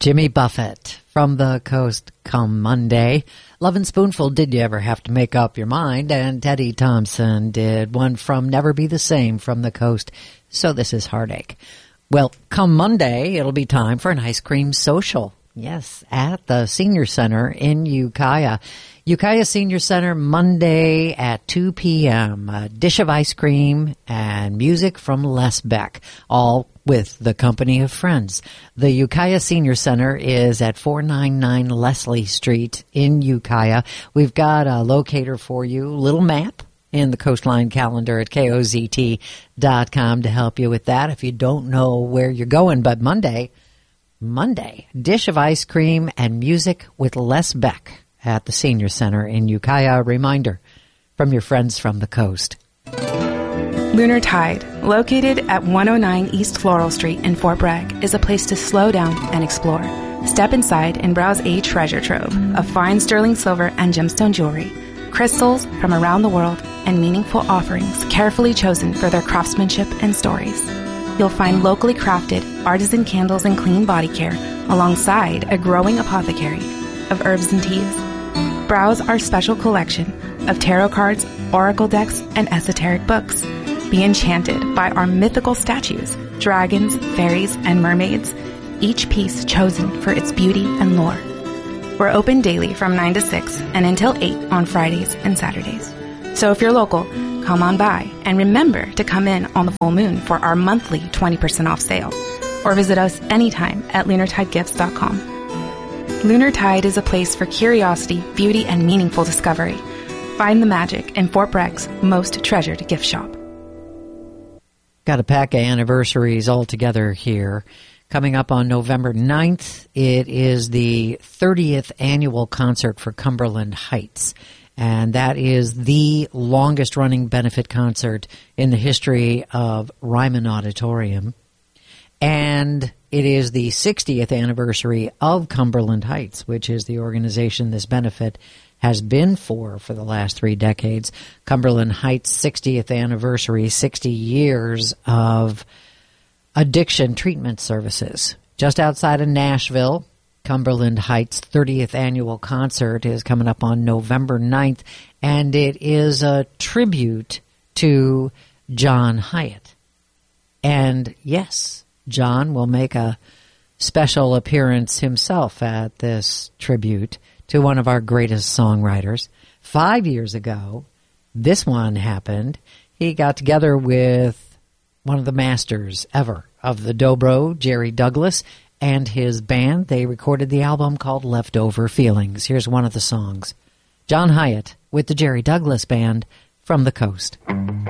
Jimmy Buffett from the Coast come Monday. Lovin' Spoonful, Did You Ever Have to Make Up Your Mind? And Teddy Thompson did one from Never Be the Same from the Coast. So this is Heartache. Well, come Monday, it'll be time for an ice cream social. Yes, at the Senior Center in Ukiah. Ukiah Senior Center, Monday at 2 p.m. A dish of ice cream and music from Les Beck, all with the company of friends. The Ukiah Senior Center is at 499 Leslie Street in Ukiah. We've got a locator for you, little map in the Coastline calendar at KOZT.com to help you with that if you don't know where you're going. But Monday, dish of ice cream and music with Les Beck at the Senior Center in Ukiah. A reminder from your friends from the coast. Lunar Tide, located at 109 East Floral Street in Fort Bragg, is a place to slow down and explore. Step inside and browse a treasure trove of fine sterling silver and gemstone jewelry, crystals from around the world, and meaningful offerings carefully chosen for their craftsmanship and stories. You'll find locally crafted artisan candles and clean body care alongside a growing apothecary of herbs and teas. Browse our special collection of tarot cards, oracle decks, and esoteric books. Be enchanted by our mythical statues, dragons, fairies, and mermaids, each piece chosen for its beauty and lore. We're open daily from 9 to 6 and until 8 on Fridays and Saturdays. So if you're local, come on by and remember to come in on the full moon for our monthly 20% off sale, or visit us anytime at lunartidegifts.com. Lunar Tide is a place for curiosity, beauty, and meaningful discovery. Find the magic in Fort Bragg's most treasured gift shop. Got a pack of anniversaries all together here. Coming up on November 9th, it is the 30th annual concert for Cumberland Heights. And that is the longest-running benefit concert in the history of Ryman Auditorium. And it is the 60th anniversary of Cumberland Heights, which is the organization this benefit has been for the last 3 decades. Cumberland Heights 60th anniversary, 60 years of addiction treatment services. Just outside of Nashville, Cumberland Heights 30th annual concert is coming up on November 9th, and it is a tribute to John Hyatt. And yes, John will make a special appearance himself at this tribute to one of our greatest songwriters. 5 years ago, this one happened. He got together with one of the masters ever of the dobro, Jerry Douglas, and his band. They recorded the album called Leftover Feelings. Here's one of the songs. John Hyatt with the Jerry Douglas Band from the coast.